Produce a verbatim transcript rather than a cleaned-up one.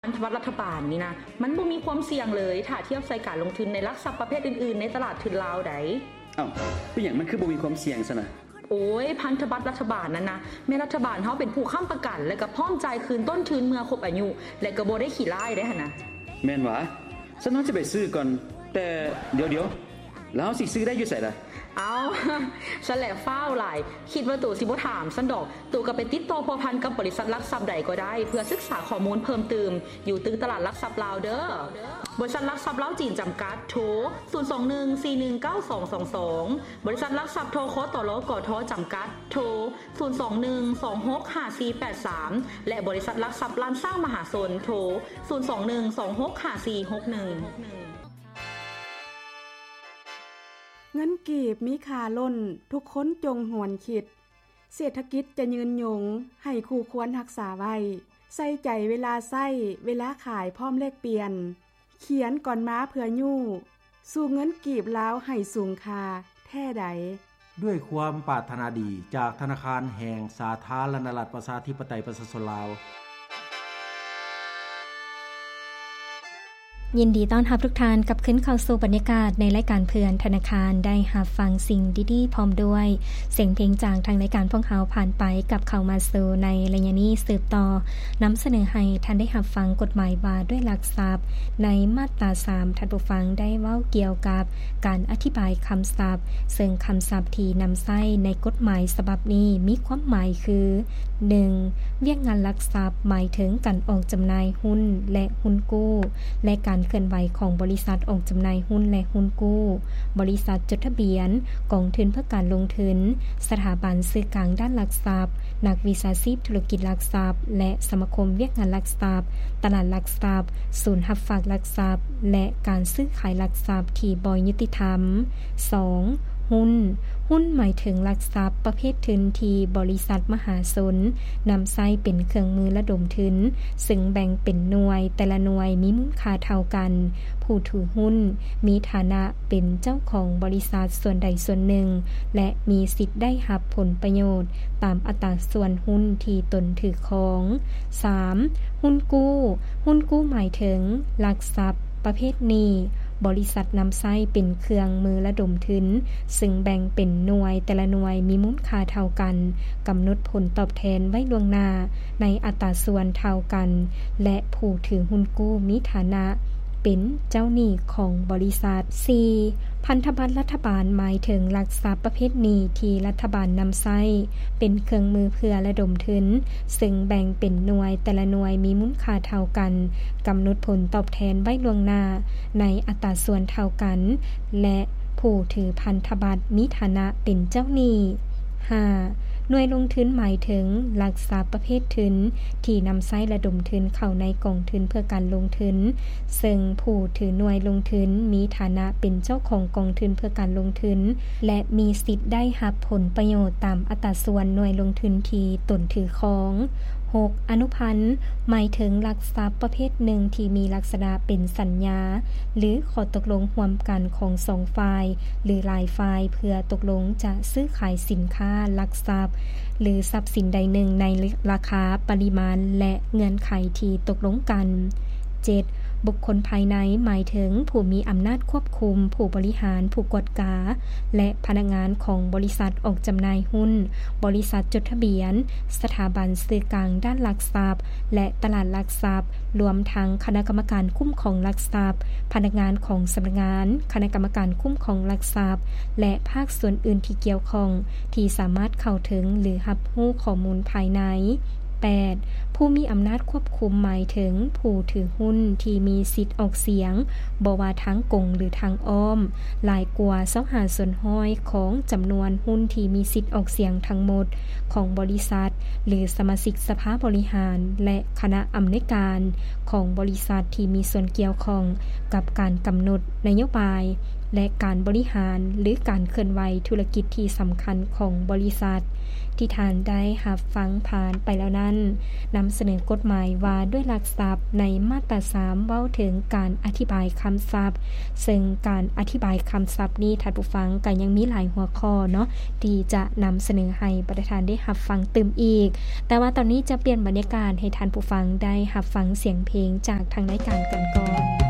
พันธบัตรรัฐบาลนี่นะมันบ่มีความเสี่ยงเลยถ้าเทียบใส่การลงทุนในหลักทรัพย์ประเภทอื่นๆในตลาดทุนลาวใดอ้าวเป็นหยังมันคือบ่มีความเสี่ยงซะนะโอ้ยพันธบัตรรัฐบาลนั้นนะแม่รัฐบาลเฮาเป็นผู้ค้ำประกันและก็พร้อมจ่ายคืนต้นทุนเมื่อครบอายุและก็บ่ได้ขี้ร้ายได้หั่นน่ะแม่นหวะฉันว่าจะไปซื้อก่อนแต่เดี๋ยวๆแล้วสิซื้อได้อยู่ไสล่ะเอาฉันแหละฟ้าวหลายคิดว่าตู่สิบ่ถามซันดอกตู่ก็ไปติดต่อพัวพันกับบริษัทหลักทรัพย์ใดก็ได้เพื่อศึกษาข้อมูลเพิ่มเติมอยู่ตึกตลาดหลักทรัพย์ลาวเด้อบริษัทหลักทรัพย์ลาวจีนจำกัดโทรศูนย์ สอง หนึ่ง สี่ หนึ่ง เก้า สอง สอง สอง บริษัทหลักทรัพย์โทคตลกทจำกัดโทรศูนย์ สอง หนึ่ง สอง หก ห้า สี่ แปด สาม และบริษัทหลักทรัพย์ลานสร้างมหาชนโทรศูนย์ สอง หนึ่ง สอง หก ห้า สี่ หก หนึ่งเงินกีบมีค่าล้นทุกคนจงหวนคิดเศรษฐกิจจะยืนยงให้คู่ควรรักษาไว้ใส่ใจเวลาใส่เวลาขายพร้อมเลขเปลี่ยนเขียนก่อนม้าเพื่อยู่สู่เงินกีบแล้วให้สูงค่าแท้ใดด้วยความปรารถนาดีจากธนาคารแห่งสาธารณรัฐประชาธิปไตยประชาชนลาวยินดีต้อนรับทุกท่านกลับขึ้นเข้าสู่บรรยากาศในรายการเพื่อนธนาคารได้รับฟังสิ่งดีๆพร้อมด้วยเสียงเพลงจากทางรายการพวกเฮาผ่านไปกับเข้ามาสู่ในระยะนี้สืบต่อนำเสนอให้ท่านได้รับฟังกฎหมายว่าด้วยหลักทรัพย์ในมาตราสามท่านผู้ฟังได้เว้าเกี่ยวกับการอธิบายคำศัพท์ซึ่งคำศัพท์ที่นำใช้ในกฎหมายฉบับนี้มีความหมายคือหนึ่งเวียกงานหลักทรัพย์หมายถึงการออกจำหน่ายหุ้นและหุ้นกู้และการเคลื่อนไหวของบริษัทออกจำหน่ายหุ้นและหุ้นกู้บริษัทจดทะเบียนกองทุนเพื่อการลงทุนสถาบันสื่อกลางด้านหลักทรัพย์นักวิชาชีพธุรกิจหลักทรัพย์และสมาคมเวียกงานหลักทรัพย์ตลาดหลักทรัพย์ศูนย์รับฝากหลักทรัพย์และการซื้อขายหลักทรัพย์ที่บ่ยุติธรรม สอง หุ้นหุ้นหมายถึงหลักทรัพย์ประเภททุนที่บริษัทมหาชนนำใช้เป็นเครื่องมือระดมทุนซึ่งแบ่งเป็นหน่วยแต่ละหน่วยมีมูลค่าเท่ากันผู้ถือหุ้นมีฐานะเป็นเจ้าของบริษัทส่วนใดส่วนหนึ่งและมีสิทธิ์ได้รับผลประโยชน์ตามอัตราส่วนหุ้นที่ตนถือครอง สาม หุ้นกู้หุ้นกู้หมายถึงหลักทรัพย์ประเภทนี้บริษัทนำใช้เป็นเครื่องมือระดมทุนซึ่งแบ่งเป็นหน่วยแต่ละหน่วยมีมูลค่าเท่ากันกำหนดผลตอบแทนไว้ล่วงหน้าในอัตราส่วนเท่ากันและผู้ถือหุ้นกู้มีฐานะเป็นเจ้าหนี้ของบริษัท สี่ พันธบัตรรัฐบาลหมายถึงหลักทรัพย์ประเภทนี้ที่รัฐบาลนำใช้เป็นเครื่องมือเพื่อระดมทุนซึ่งแบ่งเป็นหน่วยแต่ละหน่วยมีมูลค่าเท่ากันกำหนดผลตอบแทนไว้ล่วงหน้าในอัตราส่วนเท่ากันและผู้ถือพันธบัตรมีฐานะเป็นเจ้าหนี้ ห้าหน่วยลงทุนหมายถึงหลักทรัพย์ประเภททุนที่นำใช้ระดมทุนเข้าในกองทุนเพื่อการลงทุนซึ่งผู้ถือหน่วยลงทุนมีฐานะเป็นเจ้าของกองทุนเพื่อการลงทุนและมีสิทธิ์ได้รับผลประโยชน์ตามอัตราส่วนหน่วยลงทุนที่ตนถือครอง หก อนุพันธ์หมายถึงหลักทรัพย์ประเภทหนึ่งที่มีลักษณะเป็นสัญญาหรือข้อตกลงร่วมกันของสองฝ่ายหรือหลายฝ่ายเพื่อตกลงจะซื้อขายสินค้าหลักทรัพย์หรือทรัพย์สินใดหนึ่งในราคาปริมาณและเงื่อนไขที่ตกลงกัน เจ็ดบุคคลภายในหมายถึงผู้มีอำนาจควบคุมผู้บริหารผู้กฎกาและพนักงานของบริษัทออกจำหน่ายหุ้นบริษัทจดทะเบียนสถาบันสื่อกลางด้านหลักทรัพย์และตลาดหลักทรัพย์รวมทั้งคณะกรรมการคุ้มครองหลักทรัพย์พนักงานของสำนักงานคณะกรรมการคุ้มครองหลักทรัพย์และภาคส่วนอื่นที่เกี่ยวข้องที่สามารถเข้าถึงหรือรับรู้ข้อมูลภายในแปดผู้มีอำนาจควบคุมหมายถึงผู้ถือหุ้นที่มีสิทธิ์ออกเสียงบ่ว่าทางกงหรือทางอ้อมหลายกว่ายี่สิบห้าส่วนห้อยของจำนวนหุ้นที่มีสิทธิ์ออกเสียงทั้งหมดของบริษัทหรือสมาชิกสภาบริหารและคณะอำนวยการของบริษัทที่มีส่วนเกี่ยวข้องกับการกำหนดนโยบายและการบริหารหรือการเคลื่อนไหวธุรกิจที่สำคัญของบริษัทที่ทานได้รับฟังผ่านไปแล้วนั้นนำเสนอกฎหมายว่าด้วยหลักทรัพย์ในมาตราสามเว้าถึงการอธิบายคำศัพท์ซึ่งการอธิบายคำศัพท์นี้ท่านผู้ฟังก็ยังมีหลายหัวข้อเนาะที่จะนำเสนอให้ประธานได้รับฟังเติมอีกแต่ว่าตอนนี้จะเปลี่ยนบรรยากาศให้ท่านผู้ฟังได้รับฟังเสียงเพลงจากทางรายการกันก่อน